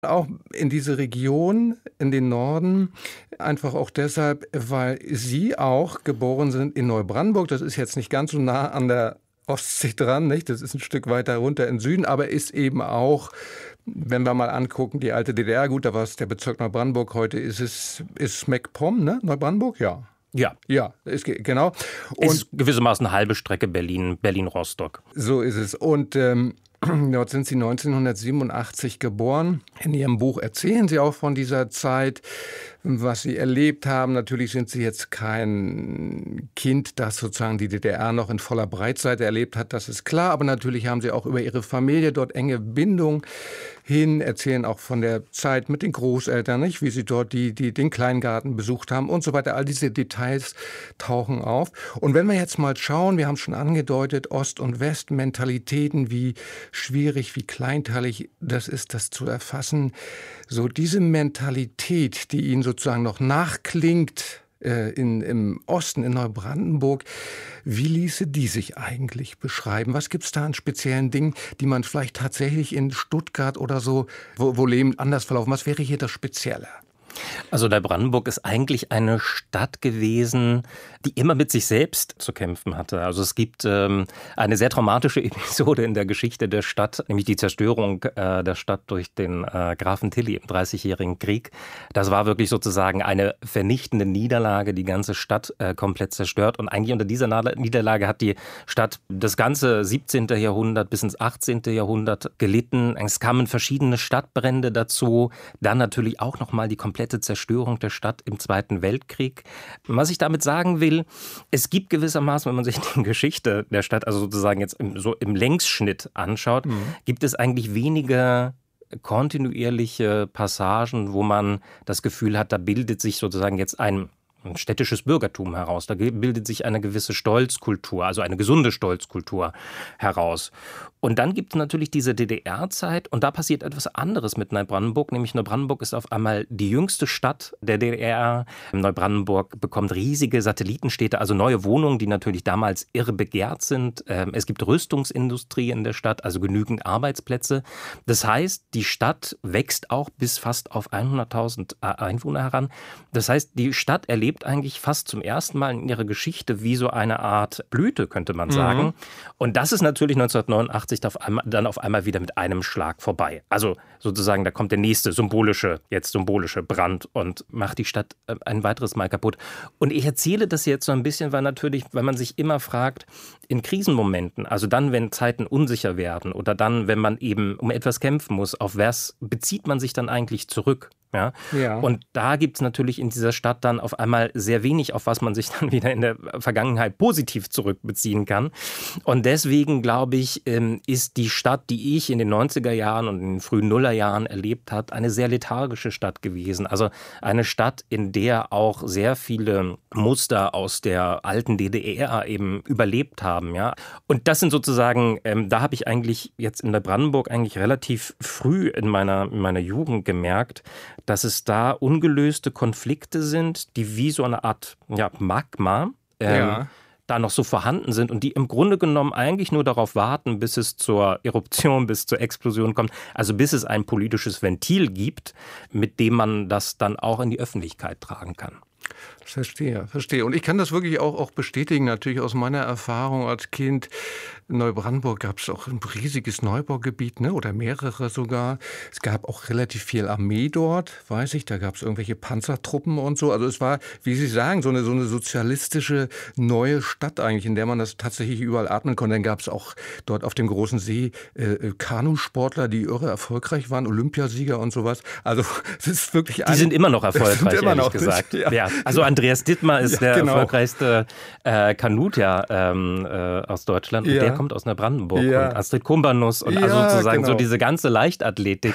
Auch in diese Region, in den Norden, einfach auch deshalb, weil Sie auch geboren sind in Neubrandenburg. Das ist jetzt nicht ganz so nah an der Ostsee dran, nicht? Das ist ein Stück weiter runter im Süden, aber ist eben auch, wenn wir mal angucken, die alte DDR, gut, da war es der Bezirk Neubrandenburg, heute ist MacPom, ne? Neubrandenburg, ja. Ja. Ja, genau. Und ist gewissermaßen eine halbe Strecke Berlin-Rostock. So ist es. Und dort sind Sie 1987 geboren. In Ihrem Buch erzählen Sie auch von dieser Zeit, was Sie erlebt haben. Natürlich sind Sie jetzt kein Kind, das sozusagen die DDR noch in voller Breitseite erlebt hat, das ist klar. Aber natürlich haben Sie auch über Ihre Familie dort enge Bindung hin, erzählen auch von der Zeit mit den Großeltern, nicht? Wie Sie dort den Kleingarten besucht haben und so weiter. All diese Details tauchen auf. Und wenn wir jetzt mal schauen, wir haben schon angedeutet, Ost- und West-Mentalitäten, wie schwierig, wie kleinteilig das ist, das zu erfassen. So diese Mentalität, die Ihnen sozusagen noch nachklingt im Osten, in Neubrandenburg, wie ließe die sich eigentlich beschreiben? Was gibt es da an speziellen Dingen, die man vielleicht tatsächlich in Stuttgart oder so, wo Leben anders verlaufen? Was wäre hier das Spezielle? Also Neubrandenburg ist eigentlich eine Stadt gewesen, die immer mit sich selbst zu kämpfen hatte. Also es gibt eine sehr traumatische Episode in der Geschichte der Stadt, nämlich die Zerstörung der Stadt durch den Grafen Tilly im Dreißigjährigen Krieg. Das war wirklich sozusagen eine vernichtende Niederlage, die ganze Stadt komplett zerstört. Und eigentlich unter dieser Niederlage hat die Stadt das ganze 17. Jahrhundert bis ins 18. Jahrhundert gelitten. Es kamen verschiedene Stadtbrände dazu, dann natürlich auch nochmal die komplette Zerstörung der Stadt im Zweiten Weltkrieg. Was ich damit sagen will, es gibt gewissermaßen, wenn man sich die Geschichte der Stadt, also sozusagen jetzt im Längsschnitt anschaut, gibt es eigentlich weniger kontinuierliche Passagen, wo man das Gefühl hat, da bildet sich sozusagen jetzt ein städtisches Bürgertum heraus. Da bildet sich eine gewisse Stolzkultur, also eine gesunde Stolzkultur heraus. Und dann gibt es natürlich diese DDR-Zeit und da passiert etwas anderes mit Neubrandenburg, nämlich Neubrandenburg ist auf einmal die jüngste Stadt der DDR. Neubrandenburg bekommt riesige Satellitenstädte, also neue Wohnungen, die natürlich damals irre begehrt sind. Es gibt Rüstungsindustrie in der Stadt, also genügend Arbeitsplätze. Das heißt, die Stadt wächst auch bis fast auf 100.000 Einwohner heran. Das heißt, die Stadt erlebt eigentlich fast zum ersten Mal in ihrer Geschichte wie so eine Art Blüte, könnte man sagen. Und das ist natürlich 1989 dann auf einmal wieder mit einem Schlag vorbei. Also sozusagen, da kommt der nächste symbolische Brand und macht die Stadt ein weiteres Mal kaputt. Und ich erzähle das jetzt so ein bisschen, weil man sich immer fragt, in Krisenmomenten, also dann, wenn Zeiten unsicher werden oder dann, wenn man eben um etwas kämpfen muss, auf was bezieht man sich dann eigentlich zurück? Ja? Ja. Und da gibt es natürlich in dieser Stadt dann auf einmal sehr wenig, auf was man sich dann wieder in der Vergangenheit positiv zurückbeziehen kann. Und deswegen, glaube ich, ist die Stadt, die ich in den 90er Jahren und in den frühen Nullerjahren erlebt habe, eine sehr lethargische Stadt gewesen. Also eine Stadt, in der auch sehr viele Muster aus der alten DDR eben überlebt haben. Ja? Und das sind sozusagen, da habe ich eigentlich jetzt in der Brandenburg eigentlich relativ früh in meiner Jugend gemerkt, dass es da ungelöste Konflikte sind, die wie so eine Art Magma da noch so vorhanden sind und die im Grunde genommen eigentlich nur darauf warten, bis es zur Eruption, bis zur Explosion kommt, also bis es ein politisches Ventil gibt, mit dem man das dann auch in die Öffentlichkeit tragen kann. Verstehe. Und ich kann das wirklich auch bestätigen, natürlich aus meiner Erfahrung als Kind. In Neubrandenburg gab es auch ein riesiges Neubaugebiet, ne, oder mehrere sogar. Es gab auch relativ viel Armee dort, weiß ich. Da gab es irgendwelche Panzertruppen und so. Also es war, wie Sie sagen, so eine sozialistische neue Stadt eigentlich, in der man das tatsächlich überall atmen konnte. Dann gab es auch dort auf dem großen See Kanusportler, die irre erfolgreich waren, Olympiasieger und sowas. Also es ist wirklich... Die sind immer noch erfolgreich, ehrlich gesagt. Ja. Also Andreas Dittmar ist der erfolgreichste Kanutier aus Deutschland und der kommt aus Neubrandenburg. Und Astrid Kumbanus und also sozusagen so diese ganze Leichtathletik,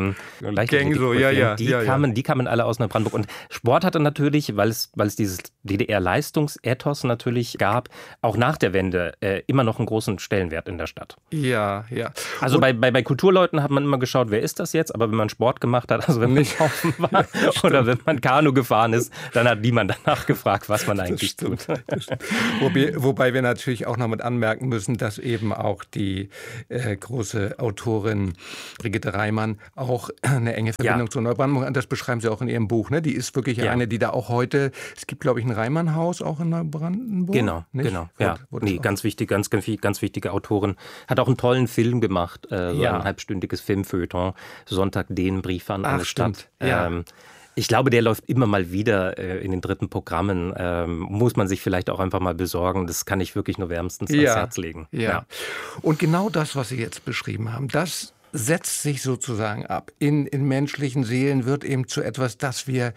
die kamen alle aus Neubrandenburg. Und Sport hatte natürlich, weil es dieses DDR-Leistungsethos natürlich gab, auch nach der Wende immer noch einen großen Stellenwert in der Stadt. Ja. Also bei Kulturleuten hat man immer geschaut, wer ist das jetzt? Aber wenn man Sport gemacht hat, also wenn man laufen war oder wenn man Kanu gefahren ist, dann hat niemand niemand danach gefragt, was man eigentlich tut. Wobei wir natürlich auch noch mit anmerken müssen, dass eben auch die große Autorin Brigitte Reimann auch eine enge Verbindung zur Neubrandenburg hat. Das beschreiben Sie auch in Ihrem Buch. Ne? Die ist wirklich eine, die da auch heute, es gibt, glaube ich, ein Reimann-Haus auch in Neubrandenburg. Genau. Ja. Ganz wichtige Autorin. Hat auch einen tollen Film gemacht, ein halbstündiges Filmfeuilleton, Sonntag, den Brief an eine Stadt. Ja. Ich glaube, der läuft immer mal wieder in den dritten Programmen. Muss man sich vielleicht auch einfach mal besorgen. Das kann ich wirklich nur wärmstens ans Herz legen. Ja. Und genau das, was Sie jetzt beschrieben haben, das setzt sich sozusagen ab. In menschlichen Seelen wird eben zu etwas, das wir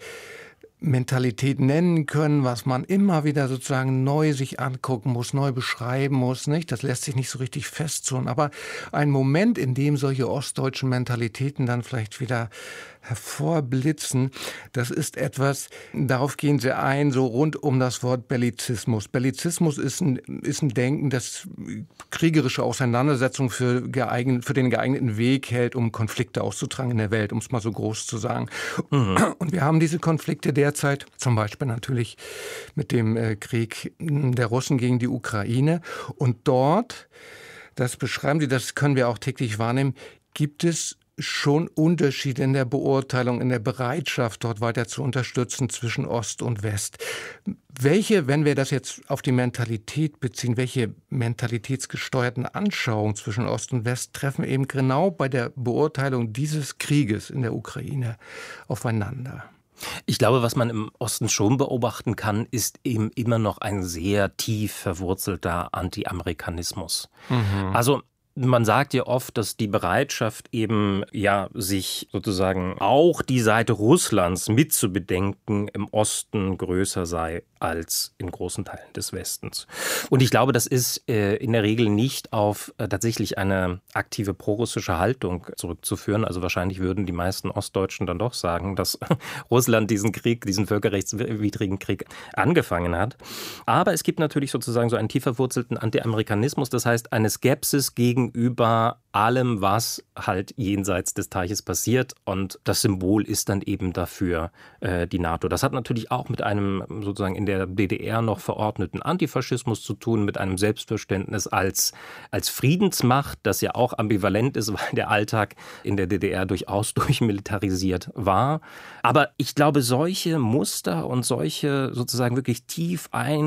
Mentalität nennen können, was man immer wieder sozusagen neu sich angucken muss, neu beschreiben muss, nicht? Das lässt sich nicht so richtig festzurren. Aber ein Moment, in dem solche ostdeutschen Mentalitäten dann vielleicht wieder hervorblitzen, das ist etwas, darauf gehen Sie ein, so rund um das Wort Bellizismus. Bellizismus ist ein Denken, das kriegerische Auseinandersetzung für den geeigneten Weg hält, um Konflikte auszutragen in der Welt, um es mal so groß zu sagen. Und wir haben diese Konflikte derzeit, zum Beispiel natürlich mit dem Krieg der Russen gegen die Ukraine. Und dort, das beschreiben Sie, das können wir auch täglich wahrnehmen, gibt es schon Unterschiede in der Beurteilung, in der Bereitschaft, dort weiter zu unterstützen zwischen Ost und West. Welche, wenn wir das jetzt auf die Mentalität beziehen, welche mentalitätsgesteuerten Anschauungen zwischen Ost und West treffen eben genau bei der Beurteilung dieses Krieges in der Ukraine aufeinander? Ich glaube, was man im Osten schon beobachten kann, ist eben immer noch ein sehr tief verwurzelter Anti-Amerikanismus. Also man sagt ja oft, dass die Bereitschaft eben sich sozusagen auch die Seite Russlands mitzubedenken im Osten größer sei als in großen Teilen des Westens. Und ich glaube, das ist in der Regel nicht auf tatsächlich eine aktive prorussische Haltung zurückzuführen. Also wahrscheinlich würden die meisten Ostdeutschen dann doch sagen, dass Russland diesen völkerrechtswidrigen Krieg angefangen hat. Aber es gibt natürlich sozusagen so einen tief verwurzelten Anti-Amerikanismus, das heißt eine Skepsis gegenüber allem, was halt jenseits des Teiches passiert. Und das Symbol ist dann eben dafür die NATO. Das hat natürlich auch mit einem sozusagen in der DDR noch verordneten Antifaschismus zu tun, mit einem Selbstverständnis als Friedensmacht, das ja auch ambivalent ist, weil der Alltag in der DDR durchaus durchmilitarisiert war. Aber ich glaube, solche Muster und solche sozusagen wirklich tief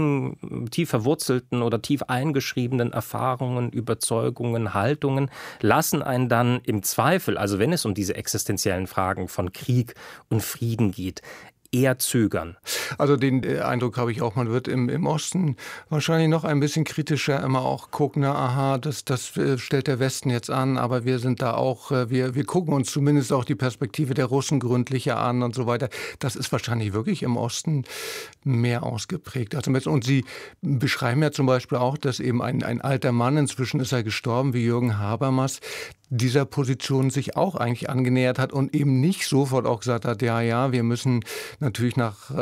verwurzelten oder tief eingeschriebenen Erfahrungen, Überzeugungen, Haltungen lassen einen dann im Zweifel, also wenn es um diese existenziellen Fragen von Krieg und Frieden geht, eher zögern. Also den Eindruck habe ich auch, man wird im Osten wahrscheinlich noch ein bisschen kritischer immer auch gucken, das stellt der Westen jetzt an, aber wir sind da auch, wir gucken uns zumindest auch die Perspektive der Russen gründlicher an und so weiter. Das ist wahrscheinlich wirklich im Osten mehr ausgeprägt als im Westen. Und Sie beschreiben ja zum Beispiel auch, dass eben ein alter Mann, inzwischen ist er gestorben, wie Jürgen Habermas, dieser Position sich auch eigentlich angenähert hat und eben nicht sofort auch gesagt hat, wir müssen natürlich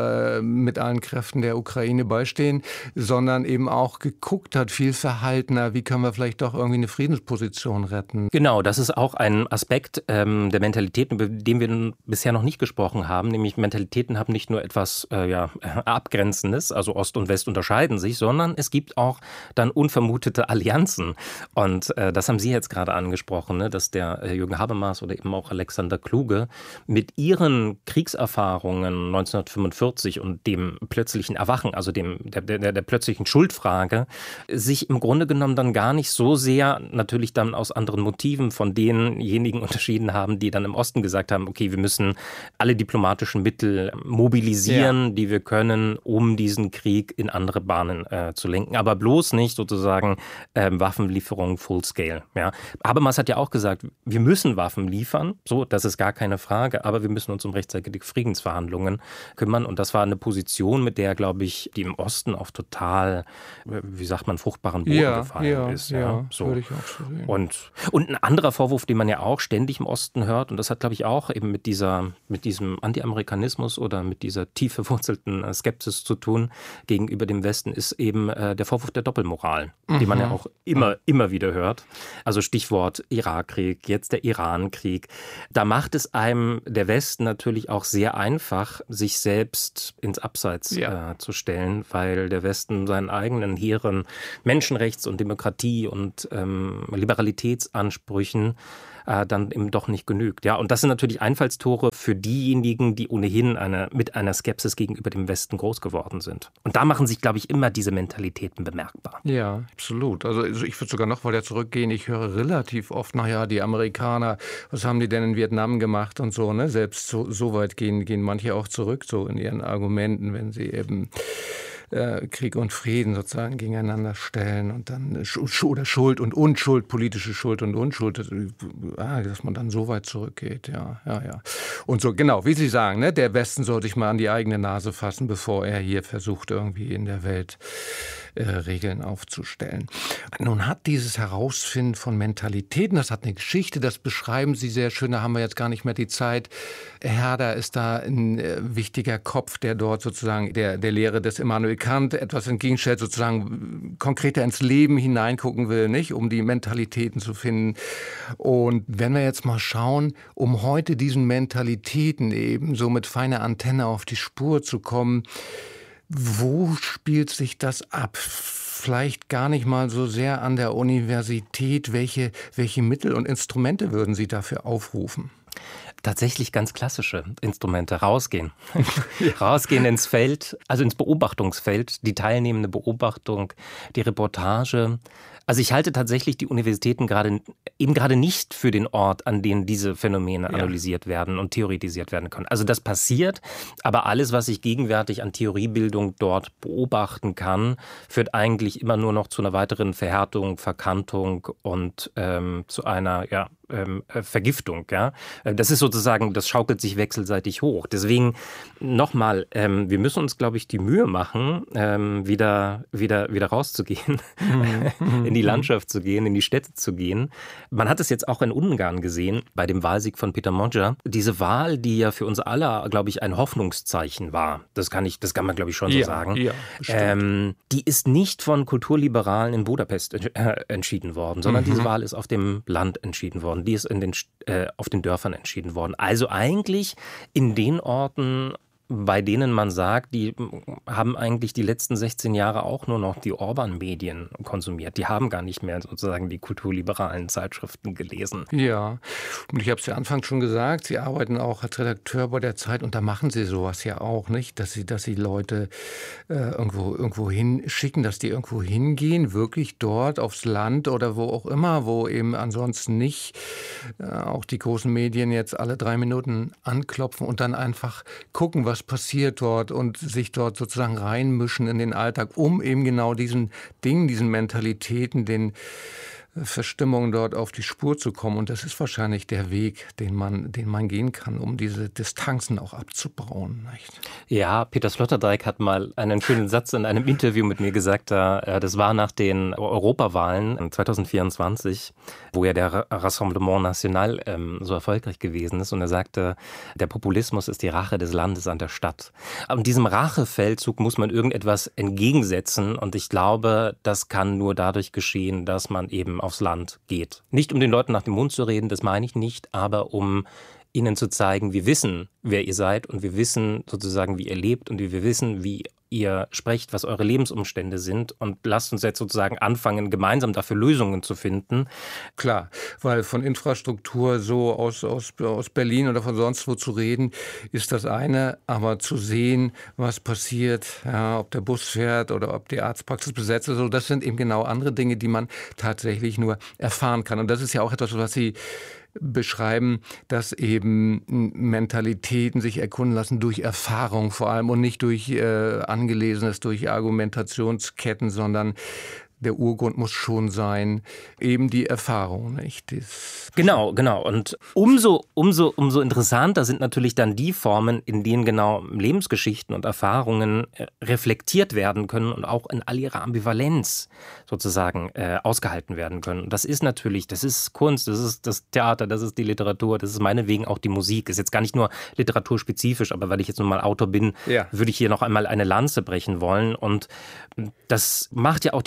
mit allen Kräften der Ukraine beistehen, sondern eben auch geguckt hat, viel verhaltener, wie können wir vielleicht doch irgendwie eine Friedensposition retten. Genau, das ist auch ein Aspekt der Mentalität, über den wir bisher noch nicht gesprochen haben, nämlich Mentalitäten haben nicht nur etwas Abgrenzendes, also Ost und West unterscheiden sich, sondern es gibt auch dann unvermutete Allianzen und das haben Sie jetzt gerade angesprochen, dass der Jürgen Habermas oder eben auch Alexander Kluge mit ihren Kriegserfahrungen 1945 und dem plötzlichen Erwachen, also der plötzlichen Schuldfrage, sich im Grunde genommen dann gar nicht so sehr, natürlich dann aus anderen Motiven von denjenigen unterschieden haben, die dann im Osten gesagt haben, okay, wir müssen alle diplomatischen Mittel mobilisieren, die wir können, um diesen Krieg in andere Bahnen zu lenken. Aber bloß nicht sozusagen Waffenlieferungen full scale. Ja. Habermas hat ja auch gesagt, wir müssen Waffen liefern, so, das ist gar keine Frage, aber wir müssen uns um rechtzeitige Friedensverhandlungen kümmern. Und das war eine Position, mit der, glaube ich, die im Osten auf total, fruchtbaren Boden gefallen ist. Ja, so. Würde ich auch so sehen. Und ein anderer Vorwurf, den man ja auch ständig im Osten hört, und das hat, glaube ich, auch eben mit diesem Anti-Amerikanismus oder mit dieser tief verwurzelten Skepsis zu tun gegenüber dem Westen, ist eben der Vorwurf der Doppelmoral, den man ja auch immer wieder hört. Also Stichwort Iran. USA-Krieg, jetzt der Iran-Krieg. Da macht es einem der Westen natürlich auch sehr einfach, sich selbst ins Abseits zu stellen, weil der Westen seinen eigenen hehren Menschenrechts- und Demokratie- und Liberalitätsansprüchen dann eben doch nicht genügt. Ja, und das sind natürlich Einfallstore für diejenigen, die ohnehin mit einer Skepsis gegenüber dem Westen groß geworden sind. Und da machen sich, glaube ich, immer diese Mentalitäten bemerkbar. Ja, absolut. Also ich würde sogar noch weiter zurückgehen. Ich höre relativ oft, naja, die Amerikaner, was haben die denn in Vietnam gemacht und so, ne? Selbst so weit gehen manche auch zurück, so in ihren Argumenten, wenn sie eben Krieg und Frieden sozusagen gegeneinander stellen und dann oder Schuld und Unschuld, politische Schuld und Unschuld, dass man dann so weit zurückgeht, ja. Und so, genau, wie Sie sagen, ne, der Westen soll sich mal an die eigene Nase fassen, bevor er hier versucht, irgendwie in der Welt Regeln aufzustellen. Nun hat dieses Herausfinden von Mentalitäten, das hat eine Geschichte, das beschreiben Sie sehr schön, da haben wir jetzt gar nicht mehr die Zeit. Herder ist da ein wichtiger Kopf, der dort sozusagen der Lehre des Immanuel Kant etwas entgegenstellt, sozusagen konkreter ins Leben hineingucken will, nicht, um die Mentalitäten zu finden. Und wenn wir jetzt mal schauen, um heute diesen Mentalitäten eben so mit feiner Antenne auf die Spur zu kommen, wo spielt sich das ab? Vielleicht gar nicht mal so sehr an der Universität. Welche Mittel und Instrumente würden Sie dafür aufrufen? Tatsächlich ganz klassische Instrumente. Rausgehen. Rausgehen ins Feld, also ins Beobachtungsfeld, die teilnehmende Beobachtung, die Reportage. Also ich halte tatsächlich die Universitäten gerade nicht für den Ort, an dem diese Phänomene analysiert werden und theoretisiert werden können. Also das passiert, aber alles, was ich gegenwärtig an Theoriebildung dort beobachten kann, führt eigentlich immer nur noch zu einer weiteren Verhärtung, Verkantung und zu einer Vergiftung. Ja? Das ist sozusagen, das schaukelt sich wechselseitig hoch. Deswegen nochmal, wir müssen uns, glaube ich, die Mühe machen, wieder rauszugehen, in die Landschaft zu gehen, in die Städte zu gehen. Man hat es jetzt auch in Ungarn gesehen, bei dem Wahlsieg von Peter Magyar. Diese Wahl, die ja für uns alle, glaube ich, ein Hoffnungszeichen war. Das kann man, glaube ich, schon so sagen. Ja, die ist nicht von Kulturliberalen in Budapest entschieden worden, sondern diese Wahl ist auf dem Land entschieden worden. Die ist auf den Dörfern entschieden worden. Also eigentlich in den Orten, bei denen man sagt, die haben eigentlich die letzten 16 Jahre auch nur noch die Orban-Medien konsumiert. Die haben gar nicht mehr sozusagen die kulturliberalen Zeitschriften gelesen. Ja, und ich habe es ja anfangs schon gesagt, Sie arbeiten auch als Redakteur bei der Zeit und da machen Sie sowas ja auch, nicht? Dass Sie Leute irgendwo hinschicken, dass die irgendwo hingehen, wirklich dort aufs Land oder wo auch immer, wo eben ansonsten nicht auch die großen Medien jetzt alle 3 Minuten anklopfen und dann einfach gucken, was passiert dort und sich dort sozusagen reinmischen in den Alltag, um eben genau diesen Dingen, diesen Mentalitäten, den Verstimmungen dort auf die Spur zu kommen. Und das ist wahrscheinlich der Weg, den man gehen kann, um diese Distanzen auch abzubauen. Nicht? Ja, Peter Sloterdijk hat mal einen schönen Satz in einem Interview mit mir gesagt, das war nach den Europawahlen 2024, wo ja der Rassemblement National so erfolgreich gewesen ist. Und er sagte, der Populismus ist die Rache des Landes an der Stadt. Und diesem Rachefeldzug muss man irgendetwas entgegensetzen. Und ich glaube, das kann nur dadurch geschehen, dass man eben aufs Land geht. Nicht um den Leuten nach dem Mund zu reden, das meine ich nicht, aber um ihnen zu zeigen, wir wissen, wer ihr seid und wir wissen sozusagen, wie ihr lebt und wir wissen, wie ihr sprecht, was eure Lebensumstände sind und lasst uns jetzt sozusagen anfangen, gemeinsam dafür Lösungen zu finden. Klar, weil von Infrastruktur so aus Berlin oder von sonst wo zu reden, ist das eine, aber zu sehen, was passiert, ja, ob der Bus fährt oder ob die Arztpraxis besetzt ist, so, das sind eben genau andere Dinge, die man tatsächlich nur erfahren kann. Und das ist ja auch etwas, was Sie beschreiben, dass eben Mentalitäten sich erkunden lassen durch Erfahrung vor allem und nicht durch Angelesenes, durch Argumentationsketten, sondern der Urgrund muss schon sein, eben die Erfahrung, nicht? Genau. Und umso interessanter sind natürlich dann die Formen, in denen genau Lebensgeschichten und Erfahrungen reflektiert werden können und auch in all ihrer Ambivalenz sozusagen ausgehalten werden können. Und das ist Kunst, das ist das Theater, das ist die Literatur, das ist meinetwegen auch die Musik. Ist jetzt gar nicht nur literaturspezifisch, aber weil ich jetzt nun mal Autor bin, würde ich hier noch einmal eine Lanze brechen wollen. Und das macht ja auch die große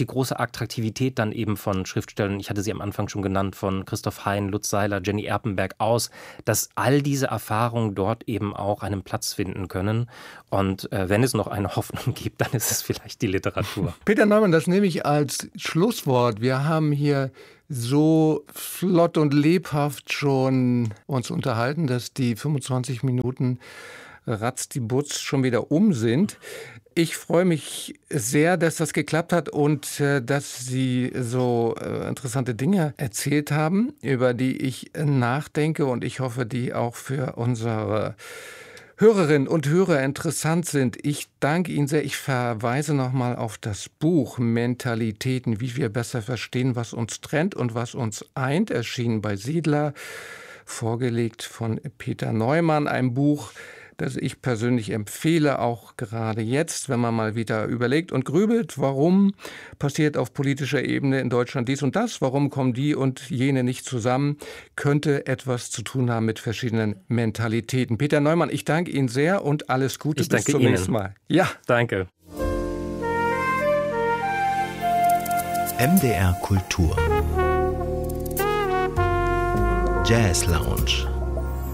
Attraktivität dann eben von Schriftstellern, ich hatte sie am Anfang schon genannt, von Christoph Hein, Lutz Seiler, Jenny Erpenberg aus, dass all diese Erfahrungen dort eben auch einen Platz finden können. Und wenn es noch eine Hoffnung gibt, dann ist es vielleicht die Literatur. Peter Neumann, das nehme ich als Schlusswort. Wir haben hier so flott und lebhaft schon uns unterhalten, dass die 25 Minuten ratzdiebutz schon wieder sind. Ich freue mich sehr, dass das geklappt hat und dass Sie so interessante Dinge erzählt haben, über die ich nachdenke und ich hoffe, die auch für unsere Hörerinnen und Hörer interessant sind. Ich danke Ihnen sehr. Ich verweise nochmal auf das Buch Mentalitäten, wie wir besser verstehen, was uns trennt und was uns eint, erschienen bei Siedler, vorgelegt von Peter Neumann. Ein Buch, das ich persönlich empfehle, auch gerade jetzt, wenn man mal wieder überlegt und grübelt, warum passiert auf politischer Ebene in Deutschland dies und das, warum kommen die und jene nicht zusammen, könnte etwas zu tun haben mit verschiedenen Mentalitäten. Peter Neumann, ich danke Ihnen sehr und alles Gute. Ich danke bis zum Ihnen. Nächsten Mal. Ja, danke. MDR Kultur Jazz Lounge